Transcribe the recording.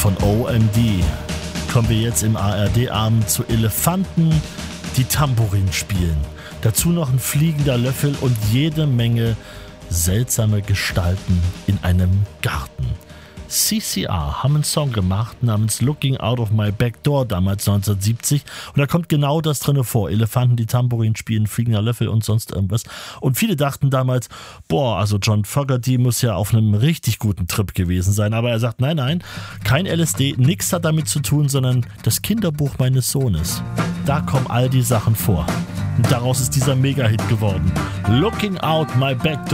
von OMD kommen wir jetzt im ARD-Abend zu Elefanten, die Tambourin spielen. Dazu noch ein fliegender Löffel und jede Menge seltsame Gestalten in einem Garten. CCR haben einen Song gemacht namens Looking Out of My Back Door, damals 1970, und da kommt genau das drin vor. Elefanten, die Tambourin spielen, fliegender Löffel und sonst irgendwas. Und viele dachten damals, also John Fogerty muss ja auf einem richtig guten Trip gewesen sein. Aber er sagt, nein, kein LSD, nichts hat damit zu tun, sondern das Kinderbuch meines Sohnes. Da kommen all die Sachen vor. Und daraus ist dieser Mega-Hit geworden. Looking Out My Back Door.